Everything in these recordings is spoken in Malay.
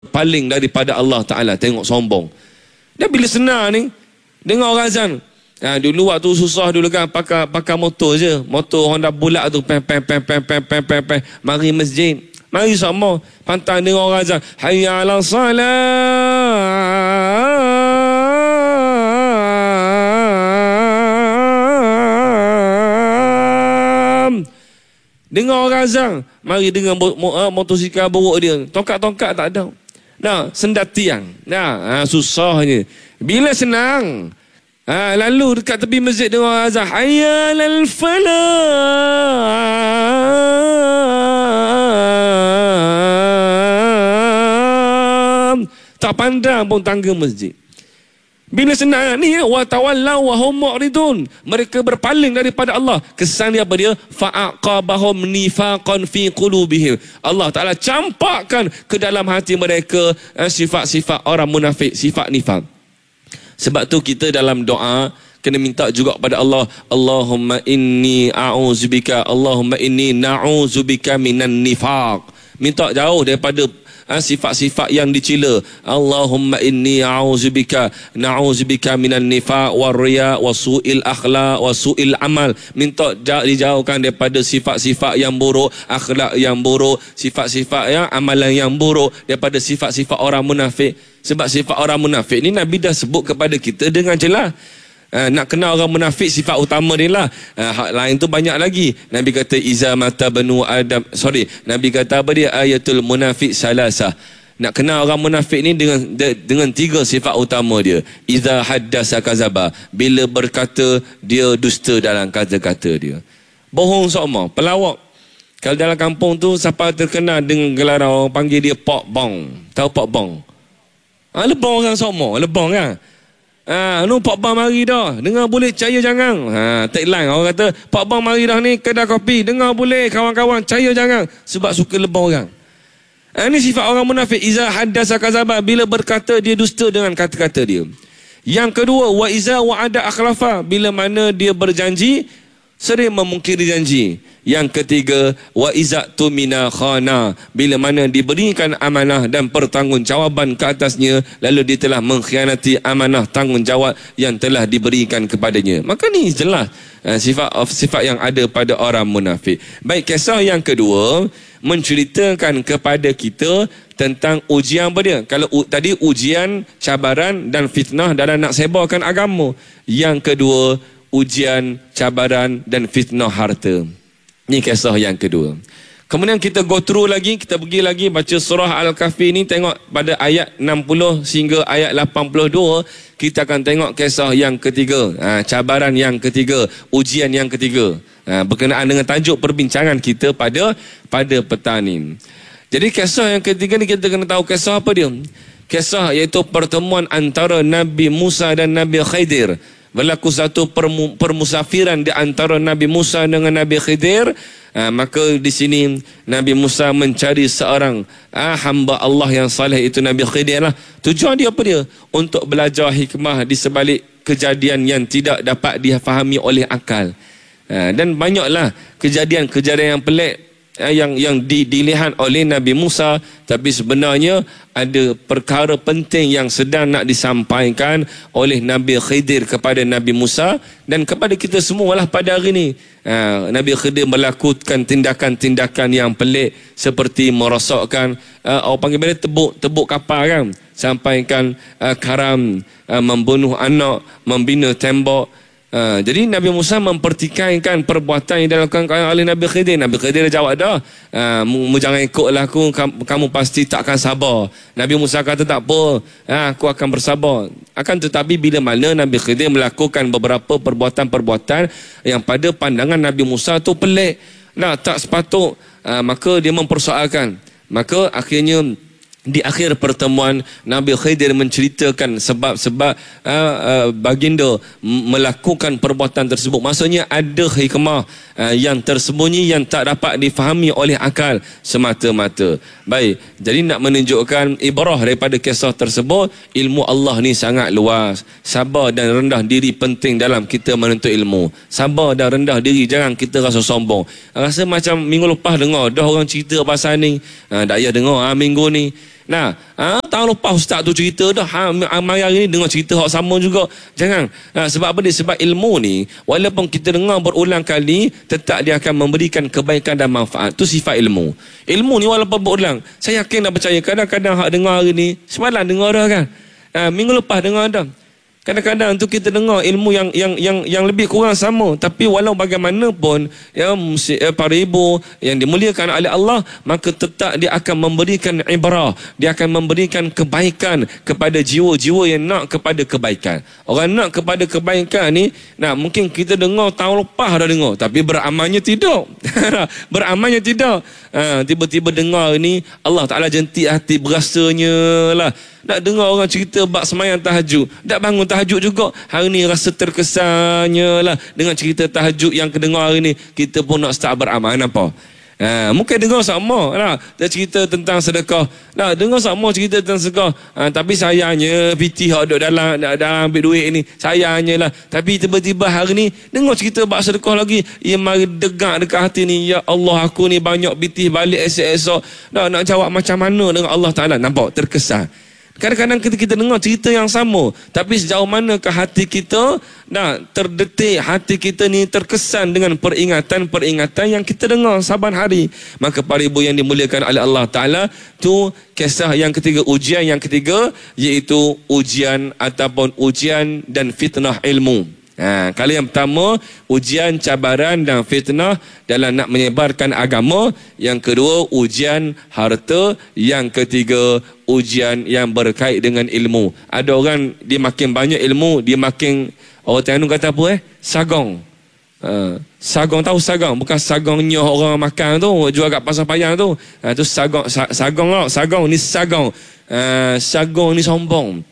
paling daripada Allah Ta'ala. Tengok sombong. Dan bila senang ni, dengar orang azan. Dulu waktu susah dulu kan, pakai motor je. Motor Honda bulat tu, pem. Mari masjid. Mari sama. Pantang dengar orang azan. Hayya ala salat. Dengar orang azan. Mari dengan motosikal buruk dia. Tongkat-tongkat tak ada. Nah, sendatian. Nah, susahnya. Bila senang, lalu dekat tepi masjid dengar orang azan. Hayya alal falah. Tak pandang pun tangga masjid. Bila senang ni, wa tawallaw wa hum mu'ridun, mereka berpaling daripada Allah. Kesan dia apa dia? Fa'aqabahum nifaqan fi qulubihim. Allah Taala campakkan ke dalam hati mereka sifat-sifat orang munafik, sifat nifaq. Sebab tu kita dalam doa kena minta juga kepada Allah, Allahumma inni a'udzubika, Allahumma inni na'udzubika minan nifaq. Minta jauh daripada sifat-sifat yang dicela. Allahumma inni a'udzubika minan nifaq war riya wa su'il akhlaq wa su'il amal. Minta dijauhkan daripada sifat-sifat yang buruk, akhlak yang buruk, sifat-sifat yang amalan yang buruk, daripada sifat-sifat orang munafik. Sebab sifat orang munafik ni Nabi dah sebut kepada kita dengan jelas. Nak kenal orang munafik, sifat utama dia lah. Hak lain tu banyak lagi. Nabi kata iza mata banu adam, Nabi kata apa dia? Ayatul munafik salasah. Nak kenal orang munafik ni dengan 3 sifat utama dia. Iza haddasa kazaba, bila berkata dia dusta dalam kata-kata dia. Bohong sama, pelawak. Kalau dalam kampung tu siapa terkenal dengan gelaran orang panggil dia Pak Bong. Tahu Pak Bong? Lebong orang sama, lebong kan. Pak Bang mari dah. Dengar boleh, percaya jangan. Tagline orang kata, Pak Bang mari dah ni kedai kopi. Dengar boleh, kawan-kawan, percaya jangan. Sebab suka lebong orang. Ini sifat orang munafik. Iza haddasa kazaba, bila berkata dia dusta dengan kata-kata dia. Yang kedua, wa iza wa'ada akhlafa, bila mana dia berjanji sering memungkiri janji. Yang ketiga, wa iza tumina khana, bila mana diberikan amanah dan pertanggungjawaban ke atasnya, lalu dia telah mengkhianati amanah tanggungjawab yang telah diberikan kepadanya. Maka ni jelas sifat yang ada pada orang munafik. Baik, kisah yang kedua menceritakan kepada kita tentang ujian apa dia? Kalau tadi ujian, cabaran dan fitnah dalam nak sebarkan agama. Yang kedua, ujian, cabaran dan fitnah harta. Ini kisah yang kedua. Kemudian kita go through lagi, kita pergi lagi baca surah Al-Kahfi ni, tengok pada ayat 60 sehingga ayat 82, kita akan tengok kisah yang ketiga, cabaran yang ketiga, ujian yang ketiga, berkenaan dengan tajuk perbincangan kita pada petang ni. Jadi kisah yang ketiga ni kita kena tahu kisah apa dia? Kisah iaitu pertemuan antara Nabi Musa dan Nabi Khidir. Berlaku satu permusafiran di antara Nabi Musa dengan Nabi Khidir. Maka di sini Nabi Musa mencari seorang hamba Allah yang saleh, itu Nabi Khidir lah. Tujuan dia apa dia? Untuk belajar hikmah di sebalik kejadian yang tidak dapat difahami oleh akal. Dan banyaklah kejadian-kejadian yang pelik yang dilihat oleh Nabi Musa, tapi sebenarnya ada perkara penting yang sedang nak disampaikan oleh Nabi Khidir kepada Nabi Musa dan kepada kita semualah pada hari ini. Nabi Khidir melakukan tindakan-tindakan yang pelik seperti merosakkan, orang panggil benda tebuk kapal kan, sampaikan karam, membunuh anak, membina tembok. Jadi Nabi Musa mempertikaikan perbuatan yang dilakukan oleh Nabi Khidir. Nabi Khidir jawab dah, jangan ikutlah aku, kamu pasti takkan sabar. Nabi Musa kata tak apa, aku akan bersabar. Akan tetapi bila mana Nabi Khidir melakukan beberapa perbuatan-perbuatan yang pada pandangan Nabi Musa tu pelik, tak sepatut, maka dia mempersoalkan. Maka akhirnya di akhir pertemuan Nabi Khidir menceritakan sebab-sebab baginda melakukan perbuatan tersebut. Maksudnya ada hikmah yang tersembunyi yang tak dapat difahami oleh akal semata-mata. Baik, jadi nak menunjukkan ibrah daripada kisah tersebut, ilmu Allah ni sangat luas. Sabar dan rendah diri penting dalam kita menuntut ilmu. Sabar dan rendah diri, jangan kita rasa sombong. Rasa macam minggu lepas dengar dah orang cerita pasal ni, tak payah dengar minggu ni. Nah, tahun lepas ustaz tu cerita dah, mari hari ni dengar cerita hak sama juga. Jangan. Sebab apa dia? Sebab ilmu ni walaupun kita dengar berulang kali, tetap dia akan memberikan kebaikan dan manfaat. Tu sifat ilmu. Ilmu ni walaupun berulang, saya yakin dan percaya kadang-kadang hak dengar hari ni, semalam dengar dah kan. Minggu lepas dengar dah. Kadang-kadang tu kita dengar ilmu yang lebih kurang sama, tapi walau bagaimanapun para ibu yang dimuliakan oleh Allah, maka tetap dia akan memberikan ibrah, dia akan memberikan kebaikan kepada jiwa-jiwa yang nak kepada kebaikan. Orang nak kepada kebaikan ni, mungkin kita dengar tahun lepas dah dengar, tapi beramalnya tidak. Beramalnya tidak. Tiba-tiba dengar ni Allah Ta'ala jentik hati, berasanya lah. Nak dengar orang cerita bab semayang tahajud, tak bangun tahajud juga, hari ni rasa terkesannya lah dengan cerita tahajud yang kedengar hari ni. Kita pun nak start beramal. Nampak? Mungkin dengar sama lah, dia cerita tentang sedekah, dengar sama cerita tentang sedekah, tapi sayangnya PT hak duduk dalam ambil duit ni, sayangnya lah. Tapi tiba-tiba hari ni dengar cerita bab sedekah lagi, ia mari degak dekat hati ni, ya Allah, aku ni banyak PT balik esok-esok, nak jawab macam mana dengan Allah Ta'ala. Nampak? Terkesan. Kadang-kadang kita dengar cerita yang sama, tapi sejauh manakah hati kita terdetik, hati kita ni terkesan dengan peringatan-peringatan yang kita dengar saban hari. Maka para ibu yang dimuliakan oleh Allah Ta'ala, tu kisah yang ketiga, ujian yang ketiga, iaitu ujian ataupun ujian dan fitnah ilmu. Kalau yang pertama, ujian, cabaran dan fitnah dalam nak menyebarkan agama. Yang kedua, ujian harta. Yang ketiga, ujian yang berkait dengan ilmu. Ada orang dia makin banyak ilmu, dia makin, orang Terengganu kata apa sagong. Sagong, tahu sagong? Bukan sagong nyoh orang makan tu, jual kat pasar payang tu. Tu sagong, sagong ni sagong. Sagong ni sombong.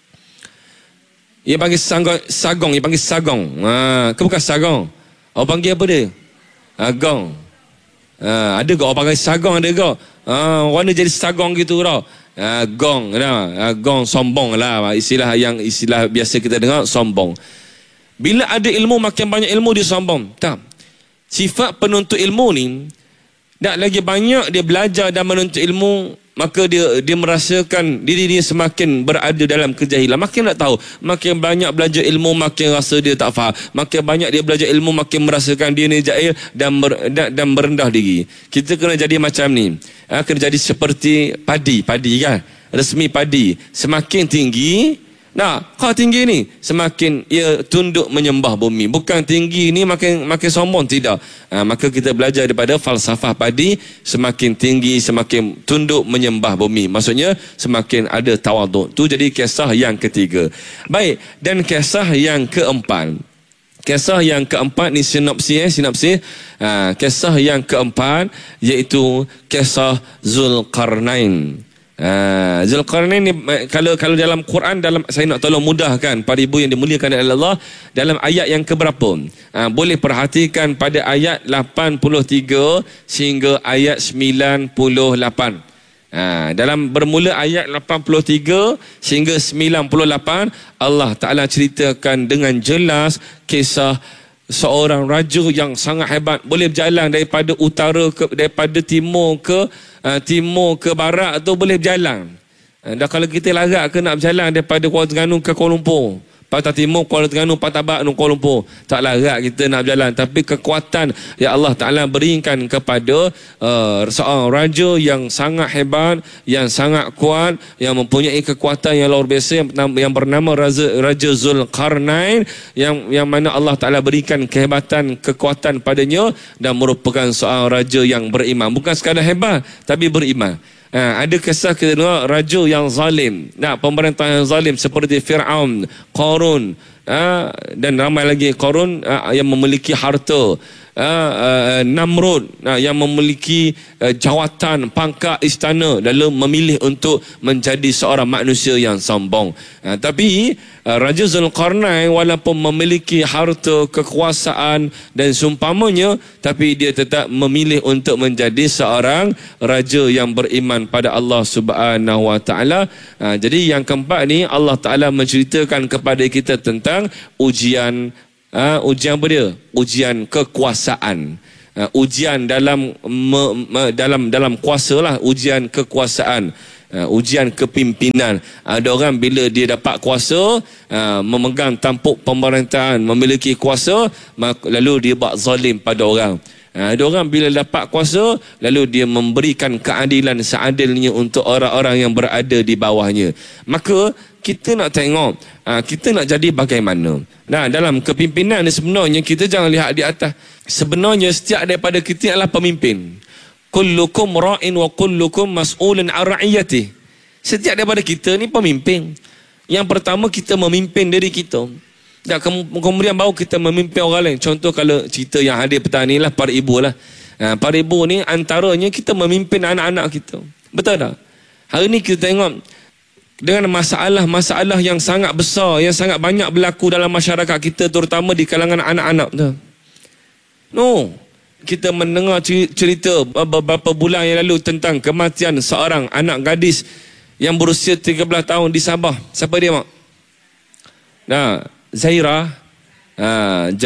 Ia panggil sagong, ia panggil sagong. Ke bukan sagong? Orang panggil apa dia? Gong. Ada ke orang panggil sagong, ada ke? Warna jadi sagong gitu tau. Gong, gong sombong lah, istilah biasa kita dengar, sombong. Bila ada ilmu, makin banyak ilmu dia sombong. Tak. Sifat penuntut ilmu ni, tak lagi banyak dia belajar dan menuntut ilmu, maka dia merasakan diri dia semakin berada dalam kejahilan. Makin nak tahu, makin banyak belajar ilmu, makin rasa dia tak faham. Makin banyak dia belajar ilmu, makin merasakan dia ni jahil dan merendah diri. Kita kena jadi macam ni. Kena jadi seperti padi kan. Resmi padi. Semakin tinggi, kau tinggi ni, semakin ia tunduk menyembah bumi. Bukan tinggi ni makin sombong, tidak. Maka kita belajar daripada falsafah padi, semakin tinggi semakin tunduk menyembah bumi. Maksudnya semakin ada tawaduk. Tu jadi kisah yang ketiga. Baik, dan kisah yang keempat. Kisah yang keempat ni sinopsis. Kisah yang keempat iaitu kisah Zulkarnain. Zulkarnain ni, kalau dalam Quran, saya nak tolong mudahkan para ibu yang dimuliakan oleh Allah, dalam ayat yang keberapa? Boleh perhatikan pada ayat 83 sehingga ayat 98. Dalam bermula ayat 83 sehingga 98, Allah Ta'ala ceritakan dengan jelas kisah seorang raja yang sangat hebat, boleh berjalan daripada daripada timur ke barat tu boleh berjalan. Dah kalau kita larat ke nak berjalan daripada Kuala Terengganu ke Kuala Lumpur, patah timur Kuala Terengganu, patah barat Kuala Lumpur, tak larat kita nak berjalan. Tapi kekuatan yang Allah Ta'ala berikan kepada seorang raja yang sangat hebat, yang sangat kuat, yang mempunyai kekuatan yang luar biasa, yang bernama Raja Zulkarnain, yang mana Allah Ta'ala berikan kehebatan, kekuatan padanya, dan merupakan seorang raja yang beriman. Bukan sekadar hebat, tapi beriman. Ada kisah kita dengar raja yang zalim, pemerintah yang zalim seperti Fir'aun, Qarun, dan ramai lagi. Qarun yang memiliki harta, Namrud yang memiliki jawatan, pangkat istana, lalu memilih untuk menjadi seorang manusia yang sombong. Tapi Raja Zulkarnain walaupun memiliki harta, kekuasaan dan seumpamanya, tapi dia tetap memilih untuk menjadi seorang raja yang beriman pada Allah Subhanahu Wa Taala. Jadi yang keempat ni, Allah Taala menceritakan kepada kita tentang ujian apa dia? Ujian kekuasaan. Ujian dalam kuasa lah, ujian kekuasaan. ujian kepimpinan. Ada orang bila dia dapat kuasa, memegang tampuk pemerintahan, memiliki kuasa, lalu dia buat zalim pada orang. Ada orang bila dapat kuasa, lalu dia memberikan keadilan seadilnya untuk orang-orang yang berada di bawahnya. Maka kita nak tengok, kita nak jadi bagaimana. Nah, dalam kepimpinan ni sebenarnya kita jangan lihat di atas. Sebenarnya setiap daripada kita adalah pemimpin. Kullukum ra'in wa kullukum mas'ulun 'an ra'iyati. Setiap daripada kita ni pemimpin. Yang pertama kita memimpin diri kita. Dan kemudian baru kita memimpin orang lain. Contoh kalau cerita yang hadir petang ni lah, para ibu lah. Para ibu ni antaranya kita memimpin anak-anak kita. Betul tak? Hari ni kita tengok dengan masalah-masalah yang sangat besar, yang sangat banyak berlaku dalam masyarakat kita, terutama di kalangan anak-anak tu. Kita mendengar cerita beberapa bulan yang lalu tentang kematian seorang anak gadis yang berusia 13 tahun di Sabah. Siapa dia, Mak? Zaira